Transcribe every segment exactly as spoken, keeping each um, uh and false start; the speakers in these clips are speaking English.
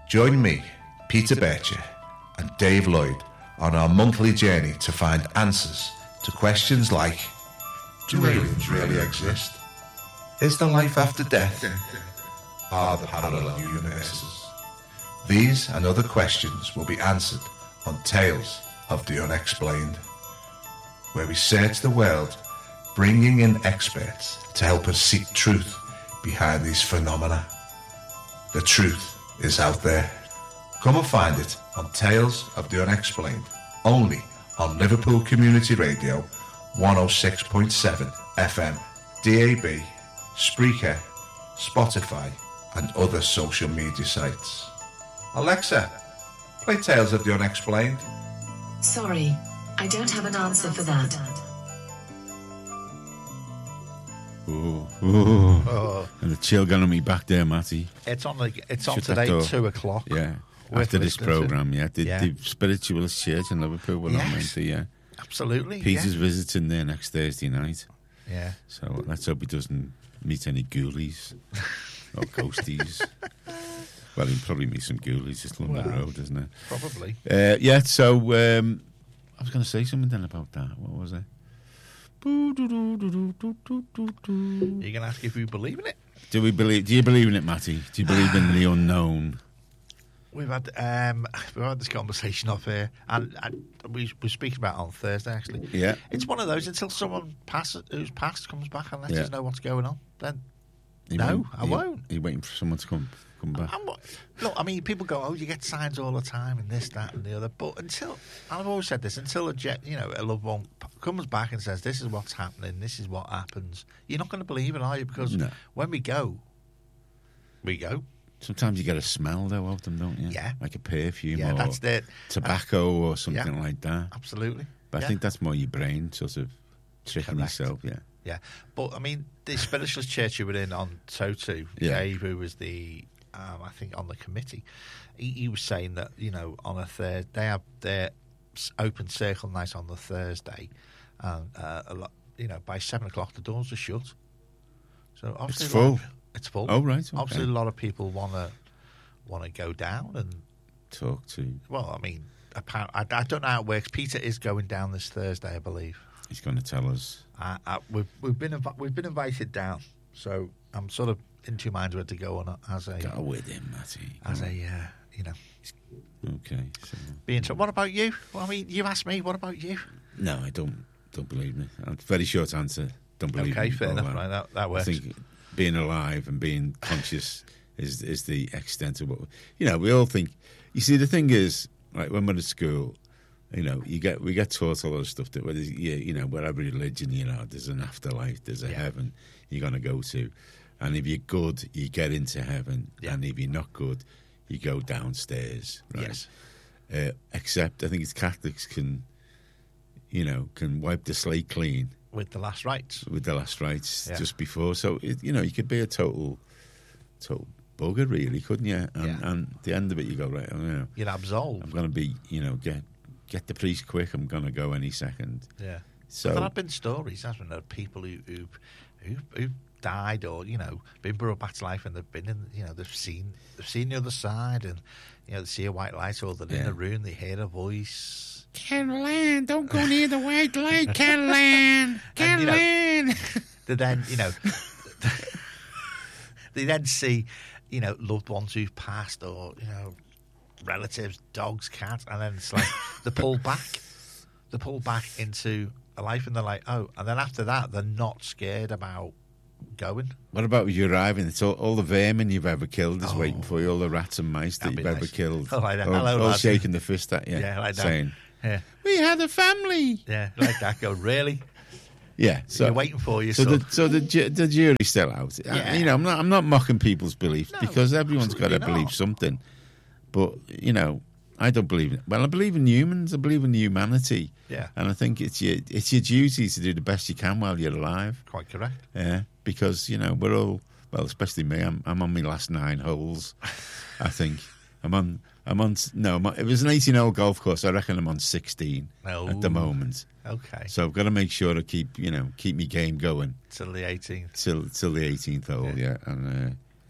Join me, Peter Bircher, and Dave Lloyd on our monthly journey to find answers to questions like: do aliens really exist? Is there life after death? Are there parallel universes? These and other questions will be answered on Tales of the Unexplained, where we search the world, bringing in experts to help us seek truth behind these phenomena. The truth is out there. Come and find it on Tales of the Unexplained, only on Liverpool Community Radio, one oh six point seven F M, D A B, Spreaker, Spotify, and other social media sites. Alexa, play Tales of the Unexplained. Sorry, I don't have an answer for that. Ooh, ooh. Oh. And the chill gun on me back there, Matty. It's on the, It's on Shut that today, door. two o'clock. Yeah. With After this listeners, programme, yeah. The, yeah. the Spiritualist Church in Liverpool will Yes. not meant to, yeah. Absolutely. Peter's yeah. visiting there next Thursday night. Yeah. So let's hope he doesn't meet any ghoulies or ghosties. Well, he'll probably meet some ghoulies just along the Well, road, isn't it? Probably. Uh, yeah, so um, I was going to say something then about that. What was it? You're going to ask if we believe in it? Do we believe? Do you believe in it, Matty? Do you believe in the unknown? We've had um, we've had this conversation off here, and, and we we speaking about it on Thursday. Actually, Yeah. it's one of those until someone passes, who's passed comes back and lets Yeah. us know what's going on. Then You no, won't- I you- won't. You're waiting for someone to come come back. I'm, look, I mean, people go, "Oh, you get signs all the time, and this, that, and the other." But until I've always said this, until a jet, you know, a loved one p- comes back and says, "This is what's happening. This is what happens," you're not going to believe it, are you? Because No. when we go, we go. Sometimes you get a smell though of them, don't you? Yeah. Like a perfume Yeah, or that's it. tobacco or something Yeah. like that. Absolutely. But Yeah. I think that's more your brain sort of tricking Correct. yourself. Yeah. Yeah, but I mean, the Spiritualist Church you were in on Totu, Yeah. Dave, who was the, um, I think, on the committee, he, he was saying that, you know, on a third, they have their s- open circle night on the Thursday, and uh, a lot, you know, by seven o'clock the doors are shut. So obviously It's a lot full. of- it's full. Oh, right, okay. Obviously, a lot of people want to want to go down and. Talk to. Well, I mean, apparent, I, I don't know how it works. Peter is going down this Thursday, I believe. He's going to tell us. I, I, we've we've been invi- we've been invited down, so I'm sort of in two minds whether to go on as a Go with him, Matty. as Go a uh, you know on. Okay. So, being. So what about you? Well, I mean, you asked me. What about you? no, I don't. Don't believe me. A very short answer. Don't believe me. Okay, fair All enough. that. Right, that that I works. think being alive and being conscious is is the extent of what you know. We all think. You see, the thing is, like when we're at school, you know, you get we get taught a lot of stuff that whether you, you know, whatever religion you know, there's an afterlife, there's a Yeah. heaven you're gonna go to, and if you're good, you get into heaven, Yeah. and if you're not good, you go downstairs. Right? Yes. Uh, except I think it's Catholics can, you know, can wipe the slate clean With the last rites. with the last rites Yeah. just before. So it, you know, you could be a total, total bugger, really, couldn't you? And, Yeah. and at the end of it, you go right. Oh, you know, You're absolved. I'm going to be, you know, get get the priest quick. I'm going to go any second. Yeah. So There have been stories, hasn't there, of people who who who who died or you know been brought back to life and they've been in you know they've seen they've seen the other side and you know they see a white light or they're in Yeah. a room they hear a voice. Caroline, don't go near the white light, Caroline. And, you know, Caroline. They then you know they then see you know loved ones who've passed or you know relatives, dogs, cats, and then it's like they pull back, they pull back into a life, and they're like, oh, and then after that, they're not scared about going. What about when you arrive and it's all, all the vermin you've ever killed is Oh. waiting for you, all the rats and mice that That'd you've be ever nice. killed, Oh, like that. all, Hello, all lads. shaking the fist at you, Yeah, like that. saying, Yeah, "We had a family." yeah, like that. Go really? Yeah, so They're waiting for you. So son. the so the ju- the jury's still out. I- Yeah. you know, I'm not I'm not mocking people's beliefs No, because everyone's got to absolutely believe not. something. But you know, I don't believe in. Well, I believe in humans. I believe in humanity. Yeah. and I think it's your it's your duty to do the best you can while you're alive. Quite correct. Yeah, because you know we're all well, especially me. I'm I'm on my last nine holes. I think I'm on. I'm on. No, I'm on, it was an eighteen-hole golf course. I reckon I'm on sixteen Oh. at the moment. Okay. So I've got to make sure to keep you know keep me game going Till the eighteenth. till till the eighteenth hole. Yeah. Yeah, and uh,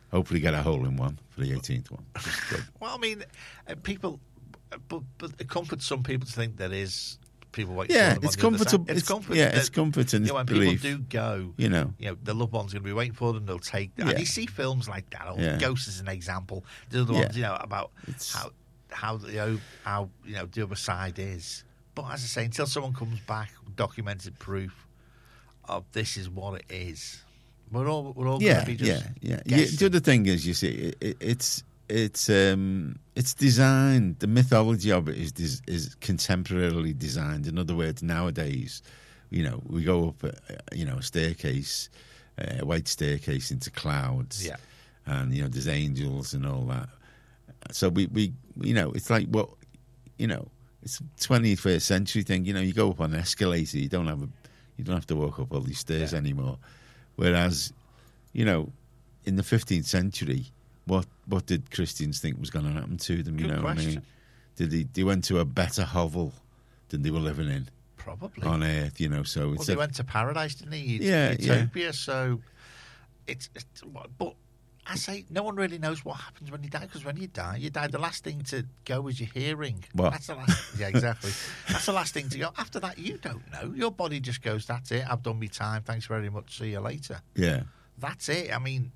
hopefully get a hole in one for the eighteenth one. Good. Well, I mean, uh, people, uh, but, but it comforts some people to think there is people waiting Yeah, for them. it's on the other side. comfortable. It's It's- comfort. yeah, that- it's comfort and you know, when belief. people do go, You know. you know, the loved one's going to be waiting for them. They'll take. And Yeah. you see films like that. Or Yeah. Ghosts is an example. The other Yeah. ones, you know, about It's- how how the you know, how you know the other side is. But as I say, until someone comes back, documented proof of this is what it is, we're all we're all Yeah, going to be just yeah, yeah. yeah. guessing. The other thing is, you see, it, it, it's it's um, it's designed. The mythology of it is is is contemporarily designed. In other words, nowadays, you know, we go up, a, you know, a staircase, a white staircase into clouds, Yeah. and you know, there's angels and all that. So we, we, you know, it's like what, you know, it's twenty-first century thing. You know, you go up on an escalator, you don't have a, you don't have to walk up all these stairs Yeah. anymore. Whereas, you know, in the fifteenth century, what what did Christians think was going to happen to them? You Good know what I mean? question. Did they, they went to a better hovel than they were living in Probably. on earth? You know, so Well, it's they a, went to paradise, didn't they? Ut- Yeah, yeah. Utopia. So it's, it's but I say no one really knows what happens when you die, because when you die, you die. The last thing to go is your hearing. What? That's the last. Yeah, exactly. That's the last thing to go. After that, you don't know. Your body just goes. That's it. I've done my time. Thanks very much. See you later. yeah, That's it. I mean,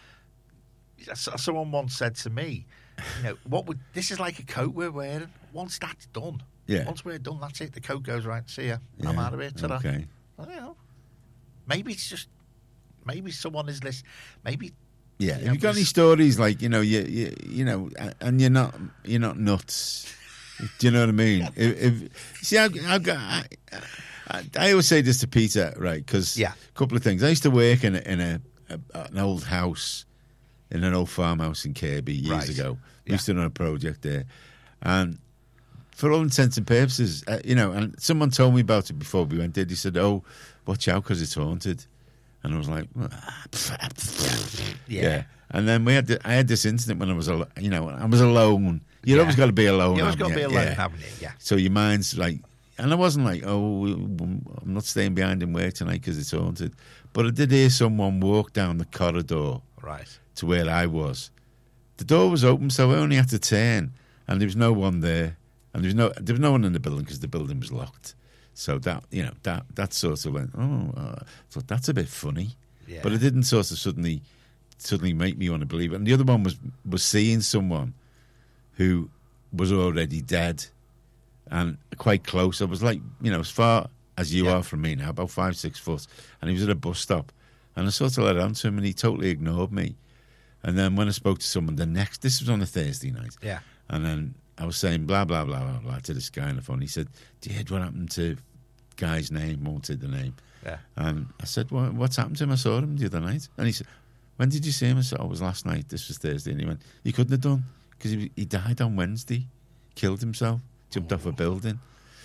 s- someone once said to me, you know, what would this is like a coat we're wearing. Once that's done, Yeah. Once we're done, that's it. The coat goes right. See ya. I'm yeah, out of here. Ta-da. okay. I don't know. Maybe it's just maybe someone is listening. Maybe Yeah, Yeah, have you got any because- stories like you know you you, you know, and you're not you're not nuts? Do you know what I mean? if, if, see, I've, I've got. I, I, I always say this to Peter, right? Because Yeah. a couple of things. I used to work in a, in a, a an old house, in an old farmhouse in Kirby years Right. ago. We Yeah. used to run a project there, and for all intents and purposes, uh, you know, and someone told me about it before we went there. He said, "Oh, watch out because it's haunted," and I was like, yeah. yeah. And then we had the, I had this incident when I was al- you know I was alone. You've Yeah. always got to be alone. You always got haven't to be you? alone, Yeah. haven't you? Yeah. So your mind's like, and I wasn't like, oh, I'm not staying behind in work tonight because it's haunted. But I did hear someone walk down the corridor Right. to where I was. The door was open, so I only had to turn, and there was no one there, and there was no there was no one in the building because the building was locked. So that you know that that sort of went, oh, uh, I thought that's a bit funny, Yeah. but it didn't sort of suddenly suddenly make me want to believe it. And the other one was was seeing someone who was already dead and quite close. I was like, you know, as far as you Yeah. are from me now, about five, six foot. And he was at a bus stop. And I sort of let on to him and he totally ignored me. And then when I spoke to someone the next, this was on a Thursday night. Yeah. And then I was saying blah, blah, blah, blah, blah to this guy on the phone. He said, do you hear what happened to guy's name? Won't say the name. Yeah. And I said, what, what's happened to him? I saw him the other night. And he said, when did you see him? I said, oh, it was last night. This was Thursday. And he went, he couldn't have done because he, he died on Wednesday, killed himself, jumped off a building.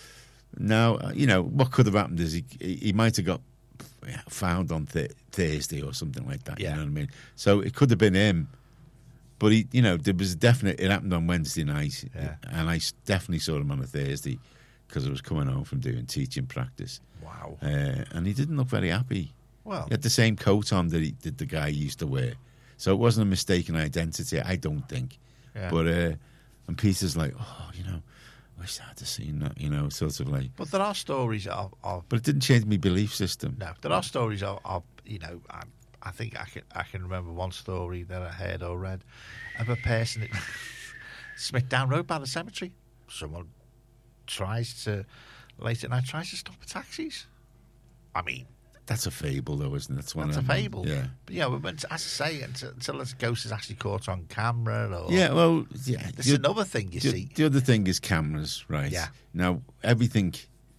Now, uh, you know, what could have happened is he he, he might have got found on th- Thursday or something like that. Yeah. You know what I mean? So it could have been him. But, he, you know, there was definite, it happened on Wednesday night. Yeah. And I s- definitely saw him on a Thursday because I was coming home from doing teaching practice. Wow. Uh, and he didn't look very happy. Well, He had the same coat on that, he, that the guy used to wear. So it wasn't a mistaken identity, I don't think. Yeah. But, uh, and Peter's like, oh, you know, I wish I had seen that, you know, sort of like. but there are stories of, of But it didn't change my belief system. no, there are stories of, of you know, I, I think I can I can remember one story that I heard or read of a person at Smith Down Road by the cemetery. Someone tries to late at night tries to stop the taxis. I mean, That's a fable, though, isn't it? That's one that's a of them. fable. Yeah. But, you know, but as I say, until, until the ghost is actually caught on camera, or Yeah, well, yeah. this is the- another thing you the, see. the other thing is cameras, right? Yeah. Now, everything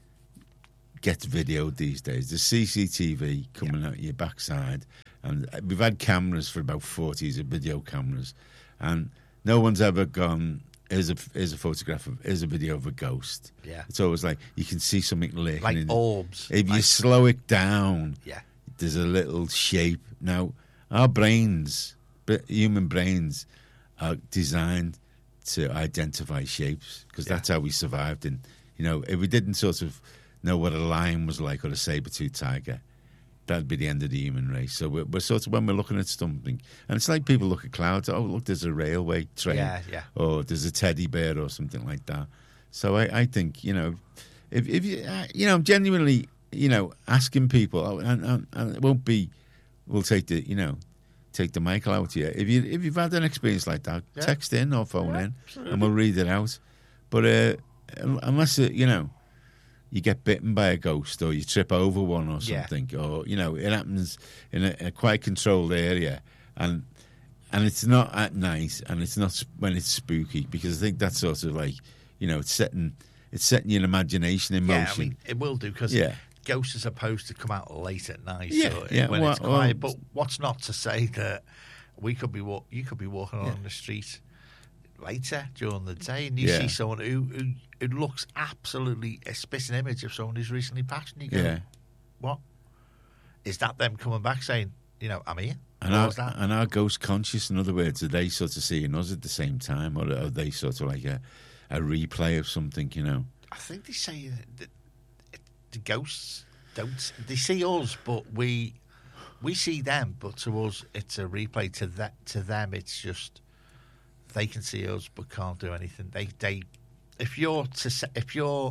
gets videoed these days. There's C C T V coming out your backside. And we've had cameras for about forty years, video cameras. And no one's ever gone, here's a, here's a photograph of, here's a video of a ghost. Yeah. It's always like, you can see something lurking Like in it. orbs. If you Like- slow it down, Yeah. there's a little shape. Now, our brains, b- human brains, are designed to identify shapes because Yeah. that's how we survived. And, you know, if we didn't sort of know what a lion was like or a saber-toothed tiger, that'd be the end of the human race. So we're, we're sort of, when we're looking at something, and it's like people look at clouds, oh, look, there's a railway train, Yeah, yeah. or there's a teddy bear or something like that. So I, I think, you know, if, if you, uh, you know, genuinely, you know, asking people, oh, and, and, and it won't be, we'll take the, you know, take the Michael out here. If, you, if you've had an experience like that, Yeah. text in or phone Yeah, in, absolutely. and we'll read it out. But uh, unless, it, you know, you get bitten by a ghost or you trip over one or Yeah. something, or, you know, it happens in a, a quite controlled area, and and it's not at night, and it's not s- when it's spooky, because I think that's sort of like, you know, it's setting it's setting your imagination in Yeah, I motion. mean, it will do, because Yeah. ghosts are supposed to come out late at night, Yeah, so yeah, when well- it's quiet. well- But what's not to say that we could be walk, you could be walking along Yeah. the street later during the day, and you Yeah. see someone who, who who looks absolutely a spitting image of someone who's recently passed, and you go, Yeah. "What is that? Them coming back saying, you know, I'm here." And Or are, is that? and are ghosts conscious? In other words, are they sort of seeing us at the same time, or are they sort of like a, a replay of something, you know? I think they say that it- the ghosts don't. They see us, but we we see them. But to us, it's a replay. To that, to them, it's just they can see us, but can't do anything. They they if you're to se- if you're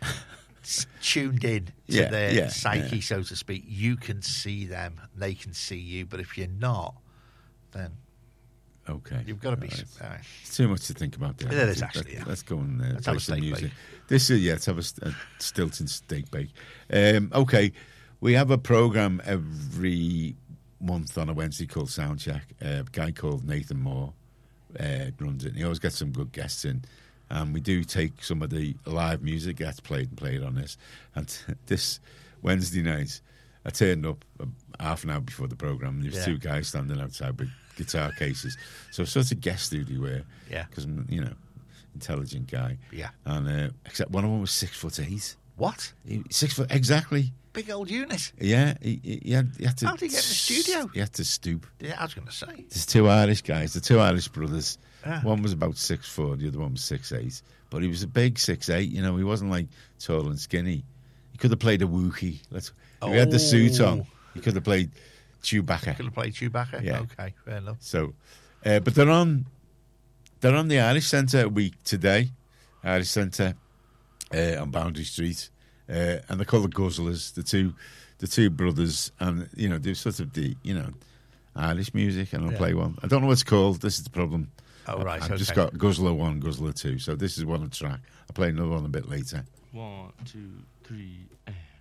s- tuned in to Yeah, their yeah, psyche, yeah. so to speak, you can see them. They can see you. But if you're not, then Okay. you've got to be. All right. Uh, It's too much to think about there. It is Let's- actually, yeah. Let's go and uh, Let's play have a some steak music. bake. This is, yeah, let's have a, st- a Stilton steak bake. Um, okay, we have a programme every month on a Wednesday called Soundcheck. Uh, a guy called Nathan Moore uh, runs it, and he always gets some good guests in. And we do take some of the live music gets played and played on this. And this Wednesday night, I turned up uh, half an hour before the programme, and there was Yeah. two guys standing outside with guitar cases. So sort of guessed who they were. Yeah. Because, you know, intelligent guy. Yeah. And uh, except one of them was six foot eight. what He, six foot, exactly. big old unit? Yeah, he, he, he had, he had to. How did he get in the studio? He had to stoop. Yeah, I was going to say. There's two Irish guys, the two Irish brothers. Ah. One was about six foot, the other one was six eight. But he was a big six eight. You know, he wasn't like tall and skinny. He could have played a Wookiee. Let's. If he had the suit on, Oh. he could have played Chewbacca. Could have played Chewbacca. Yeah. Okay, fair enough. So, uh, but they're on. They're on the Irish Centre week today. Irish Centre uh, on Boundary Street, uh, and they're called the Guzzlers. The two, the two brothers, and you know, do sort of the you know, Irish music, and I'll Yeah. play one. I don't know what it's called. This is the problem. Oh, right, I- I've just okay. got Guzzler one, Guzzler two. So this is one track. I'll play another one a bit later. One, two, three. eh.